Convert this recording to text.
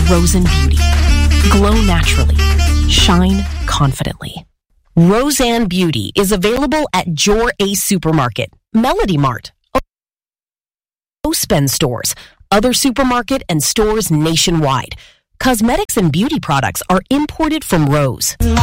Roseanne Beauty. Glow naturally. Shine confidently. Roseanne Beauty is available at Jor Ace Supermarket, Melody Mart, Spend stores, other supermarket and stores nationwide. Cosmetics and beauty products are imported from Rose.